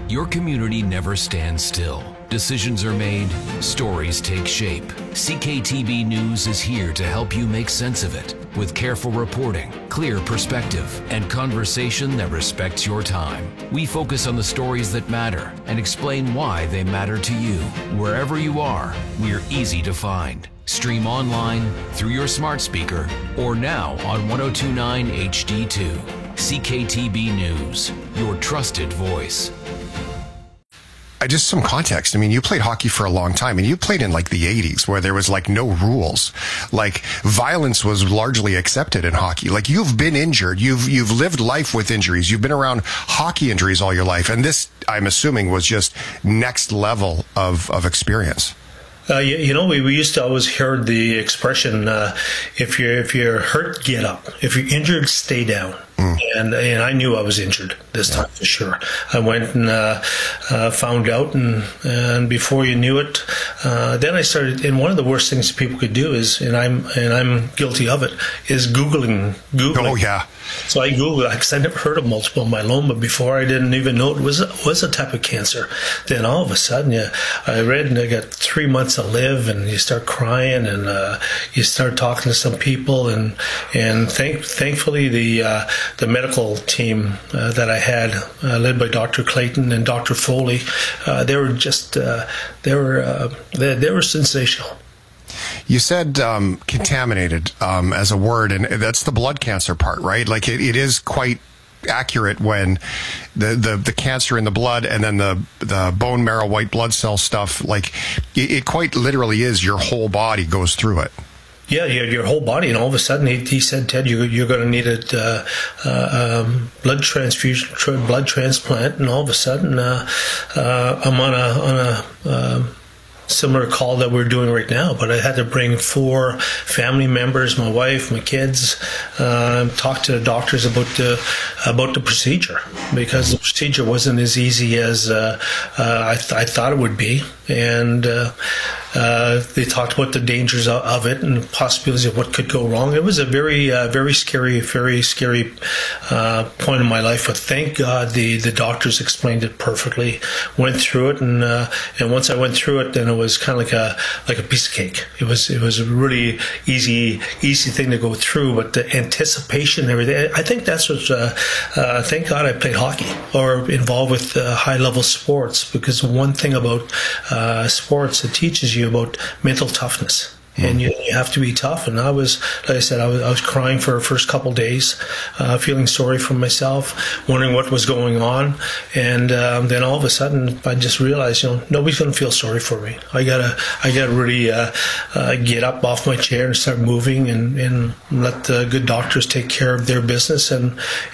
Your community never stands still. Decisions are made, stories take shape. CKTB News is here to help you make sense of it with careful reporting, clear perspective, and conversation that respects your time. We focus on the stories that matter and explain why they matter to you. Wherever you are, we're easy to find. Stream online, through your smart speaker, or now on 1029 HD2. CKTB News, your trusted voice. Just some context. I mean, you played hockey for a long time, and you played in like the 80s where there was like no rules. Like violence was largely accepted in hockey. Like you've been injured. You've lived life with injuries. You've been around hockey injuries all your life. And this, I'm assuming, was just next level of experience. We used to always hear the expression, if you're hurt, get up. If you're injured, stay down. And I knew I was injured this time for sure. I went and found out, and before you knew it, then I started. And one of the worst things people could do is, and I'm guilty of it, is Googling. Oh yeah. So I Googled because I never heard of multiple myeloma before. I didn't even know it was a type of cancer. Then all of a sudden, I read and I got 3 months to live, and you start crying, and you start talking to some people, and thankfully the medical team that I had, led by Dr. Clayton and Dr. Foley, they were just they were sensational. You said contaminated as a word, and that's the blood cancer part, right? Like it is quite accurate when the cancer in the blood and then the bone marrow white blood cell stuff, like it quite literally is your whole body goes through it. Yeah, your whole body, and all of a sudden he said, Ted, you're going to need a blood transfusion, blood transplant, and all of a sudden I'm on a similar call that we're doing right now, but I had to bring 4 family members, my wife, my kids, talk to the doctors about the procedure, because the procedure wasn't as easy as I thought it would be, and they talked about the dangers of it and possibilities of what could go wrong. It was a very scary point in my life, but thank God the doctors explained it perfectly, went through it, and once I went through it, then it was kind of like a piece of cake. It was a really easy thing to go through, but the anticipation and everything, I think that's what, thank God I played hockey or involved with high level sports, because one thing about sports, it teaches you about mental toughness. And you have to be tough. And I was, like I said, I was crying for the first couple of days, feeling sorry for myself, wondering what was going on. And then all of a sudden, I just realized, nobody's going to feel sorry for me. I gotta really get up off my chair and start moving, and let the good doctors take care of their business. And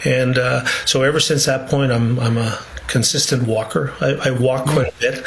so ever since that point, I'm a consistent walker. I walk quite a bit.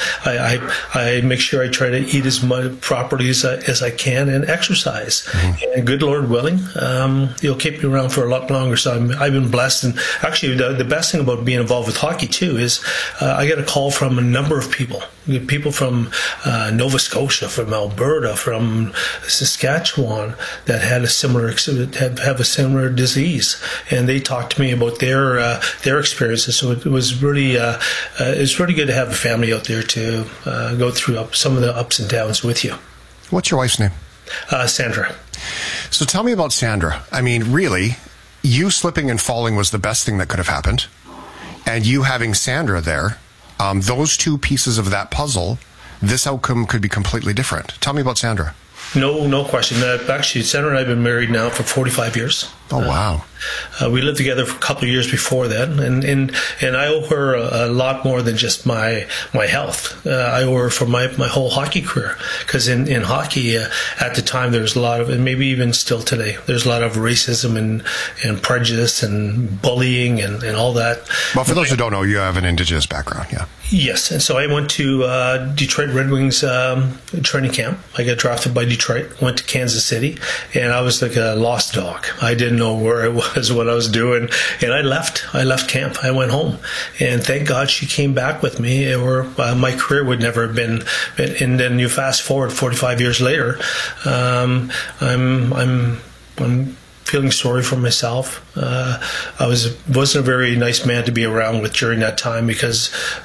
I make sure I try to eat as much properly as I can, and exercise. Mm-hmm. And good Lord willing, you'll keep me around for a lot longer. So I've been blessed. And actually, the best thing about being involved with hockey too is I get a call from a number of people from Nova Scotia, from Alberta, from Saskatchewan, that had a similar have a similar disease, and they talked to me about their experiences. So it was really it's really good to have a family out there to go through some of the ups and downs with you. What's your wife's name? Sandra. So tell me about Sandra. I mean, really, you slipping and falling was the best thing that could have happened, and you having Sandra there, those two pieces of that puzzle, this outcome could be completely different. Tell me about Sandra. No question. Actually, Sandra and I have been married now for 45 years. Oh, wow. We lived together for a couple of years before that, and I owe her a lot more than just my health. I owe her for my whole hockey career, because in hockey at the time there was a lot of, and maybe even still today, there's a lot of racism and prejudice and bullying and all that. Well, for those who don't know, you have an Indigenous background, yeah. Yes, and so I went to Detroit Red Wings training camp. I got drafted by Detroit, went to Kansas City, and I was like a lost dog. I didn't know where I was, what I was doing, and I left camp. I went home, and thank God she came back with me, or my career would never have been. And then you fast forward 45 years later, I'm feeling sorry for myself. I wasn't a very nice man to be around with during that time, because